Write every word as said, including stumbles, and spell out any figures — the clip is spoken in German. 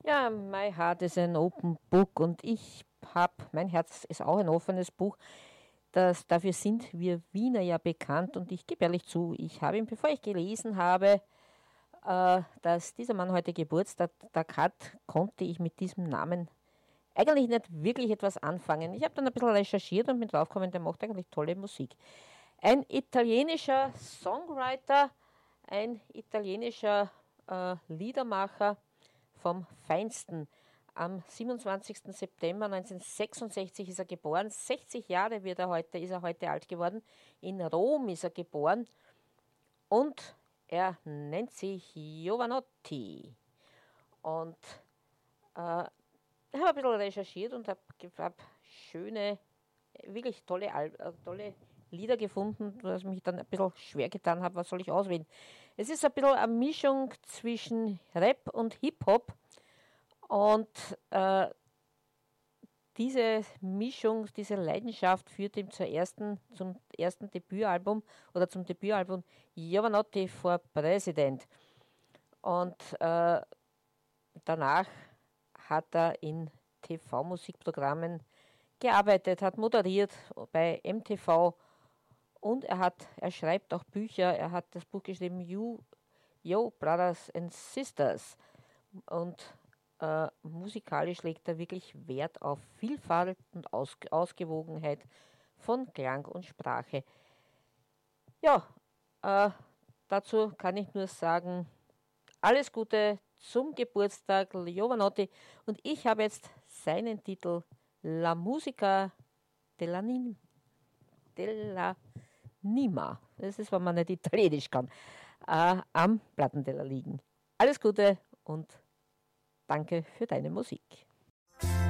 Ja, My Heart is an Open Book und ich habe, mein Herz ist auch ein offenes Buch. Das, dafür sind wir Wiener ja bekannt und ich gebe ehrlich zu, ich habe ihn, bevor ich gelesen habe, äh, dass dieser Mann heute Geburtstag hat, konnte ich mit diesem Namen eigentlich nicht wirklich etwas anfangen. Ich habe dann ein bisschen recherchiert und bin draufgekommen, der macht eigentlich tolle Musik. Ein italienischer Songwriter, ein italienischer äh, Liedermacher vom Feinsten. Am siebenundzwanzigsten September neunzehnhundertsechsundsechzig ist er geboren. sechzig Jahre wird er heute, ist er heute alt geworden. In Rom ist er geboren und er nennt sich Jovanotti. Und äh, ich habe ein bisschen recherchiert und habe hab schöne, wirklich tolle, Al äh, tolle Lieder gefunden, was mich dann ein bisschen schwer getan hat, was soll ich auswählen. Es ist ein bisschen eine Mischung zwischen Rap und Hip-Hop und äh, diese Mischung, diese Leidenschaft führt ihm zur ersten, zum ersten Debütalbum oder zum Debütalbum Jovanotti for President. Und äh, danach hat er in T V-Musikprogrammen gearbeitet, hat moderiert bei M T V und er hat, er schreibt auch Bücher. Er hat das Buch geschrieben, You, Yo Brothers and Sisters. Und äh, musikalisch legt er wirklich Wert auf Vielfalt und Aus, Ausgewogenheit von Klang und Sprache. Ja, äh, dazu kann ich nur sagen, alles Gute zum Geburtstag, Jovanotti. Und ich habe jetzt seinen Titel La Musica della, Nin della Nima. Das ist, wenn man nicht Italienisch kann. Äh, am Plattenteller liegen. Alles Gute und danke für deine Musik.